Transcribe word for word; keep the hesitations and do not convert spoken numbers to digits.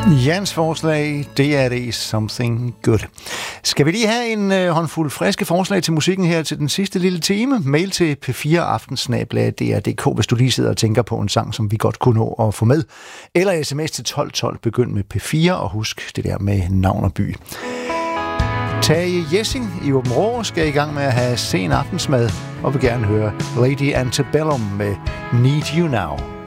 Jans forslag, det er det Something Good. Skal vi lige have en øh, håndfuld friske forslag til musikken her til den sidste lille time? Mail til p fire aftensnabel-a d r punktum d k, hvis du lige sidder og tænker på en sang, som vi godt kunne nå at få med. Eller sms til tolv tolv, begynd med P fire, og husk det der med navn og by. Tage Jessing i Åben Rå skal i gang med at have sen aftensmad, og vil gerne høre Lady Antebellum med Need You Now.